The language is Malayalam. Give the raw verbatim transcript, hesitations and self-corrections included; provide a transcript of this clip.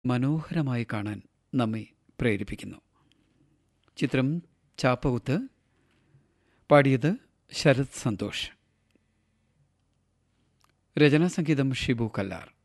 മനോഹരമായി കാണാൻ നമ്മെ പ്രേരിപ്പിക്കുന്നു. ചിത്രം ചാപ്പകുത്ത്. പാടിയത് ശരത് സന്തോഷ്. രചനാസംഗീതം ഷിബു കല്ലാർ.